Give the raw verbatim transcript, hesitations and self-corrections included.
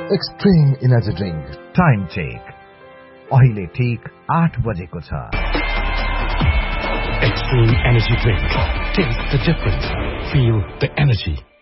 Extreme Energy Drink. Time check. अहिले ठीक आठ बजेको छ. Extreme Energy Drink. Taste the difference. Feel the energy.